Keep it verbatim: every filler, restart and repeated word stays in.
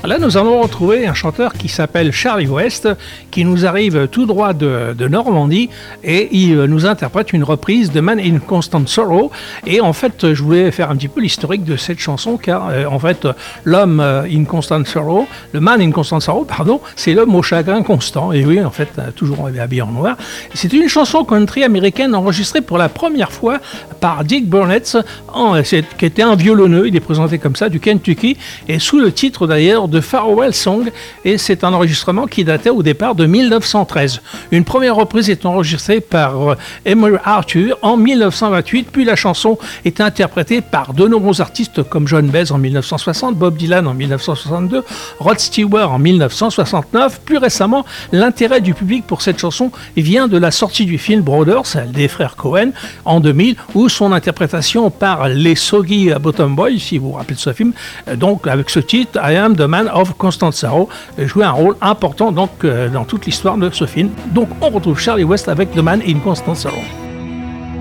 Là, nous allons retrouver un chanteur qui s'appelle Charlie West, qui nous arrive tout droit de, de Normandie, et il nous interprète une reprise de Man in Constant Sorrow. Et en fait, je voulais faire un petit peu l'historique de cette chanson, car euh, en fait, l'homme in Constant Sorrow, le Man in Constant Sorrow, pardon, c'est l'homme au chagrin constant. Et oui, en fait, toujours habillé en noir. C'est une chanson country américaine enregistrée pour la première fois par Dick Burnett, en, qui était un violonneux. Il est présenté comme ça du Kentucky, et sous le titre d'ailleurs de Farewell Song, et c'est un enregistrement qui datait au départ de mille neuf cent treize. Une première reprise est enregistrée par Emory Arthur en mille neuf cent vingt-huit, puis la chanson est interprétée par de nombreux artistes comme John Baez en mille neuf cent soixante, Bob Dylan en mille neuf cent soixante-deux, Rod Stewart en mille neuf cent soixante-neuf. Plus récemment, l'intérêt du public pour cette chanson vient de la sortie du film Brothers, des frères Cohen, en deux mille, ou son interprétation par les Soggy Bottom Boys, si vous vous rappelez de ce film, donc avec ce titre, I Am the Man of Constant Sorrow, jouait un rôle important donc, euh, dans toute l'histoire de ce film. Donc on retrouve Charlie West avec The Man in Constant Sorrow.